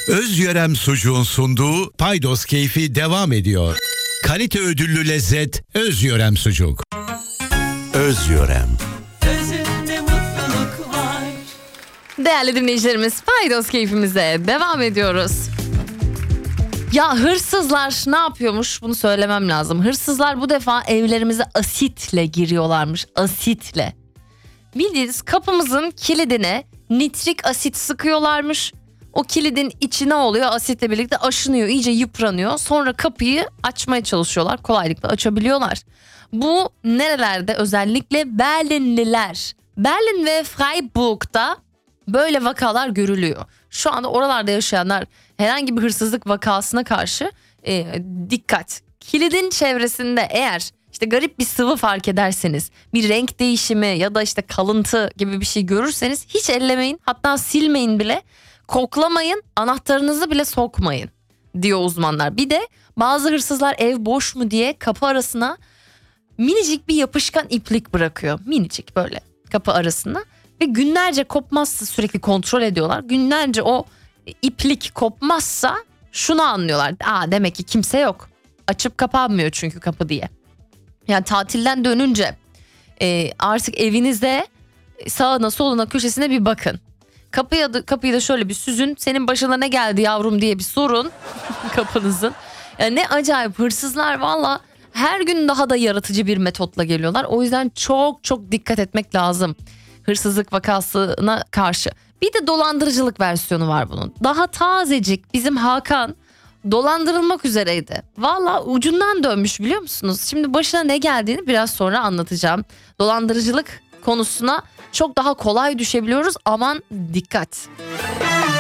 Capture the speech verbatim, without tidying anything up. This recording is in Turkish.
Özyörem Sucuğun sunduğu Paydos Keyfi devam ediyor. Kalite ödüllü lezzet Özyörem Sucuk. Özyörem. Özünde mutluluk var. Değerli dinleyicilerimiz, Paydos Keyfimize devam ediyoruz. Ya hırsızlar ne yapıyormuş, bunu söylemem lazım. Hırsızlar bu defa evlerimize asitle giriyorlarmış, asitle. Bildiğiniz kapımızın kilidine nitrik asit sıkıyorlarmış. O kilidin içine oluyor, asitle birlikte aşınıyor, iyice yıpranıyor. Sonra kapıyı açmaya çalışıyorlar, kolaylıkla açabiliyorlar. Bu nerelerde? Özellikle Berlinliler. Berlin ve Freiburg'da böyle vakalar görülüyor. Şu anda oralarda yaşayanlar herhangi bir hırsızlık vakasına karşı e, dikkat. Kilidin çevresinde eğer işte garip bir sıvı fark ederseniz, bir renk değişimi ya da işte kalıntı gibi bir şey görürseniz hiç ellemeyin, hatta silmeyin bile, koklamayın, anahtarınızı bile sokmayın diyor uzmanlar. Bir de bazı hırsızlar ev boş mu diye kapı arasına minicik bir yapışkan iplik bırakıyor. Minicik böyle kapı arasına ve günlerce kopmazsa sürekli kontrol ediyorlar. Günlerce o iplik kopmazsa şunu anlıyorlar. Aa, demek ki kimse yok. Açıp kapanmıyor çünkü kapı diye. Yani tatilden dönünce e, artık evinizde sağına soluna köşesine bir bakın. Kapıyı da, kapıyı da şöyle bir süzün. Senin başına ne geldi yavrum diye bir sorun kapınızın. Yani ne acayip hırsızlar, valla her gün daha da yaratıcı bir metotla geliyorlar. O yüzden çok çok dikkat etmek lazım hırsızlık vakasına karşı. Bir de dolandırıcılık versiyonu var bunun. Daha tazecik bizim Hakan dolandırılmak üzereydi. Valla ucundan dönmüş, biliyor musunuz? Şimdi başına ne geldiğini biraz sonra anlatacağım. Dolandırıcılık konusuna çok daha kolay düşebiliyoruz. Aman dikkat.